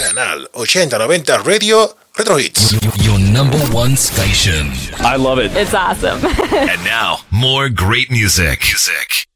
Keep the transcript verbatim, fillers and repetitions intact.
Canal ochenta noventa Radio Retro Hits. Your number one station. I love it. It's awesome. And now, more great music. Music.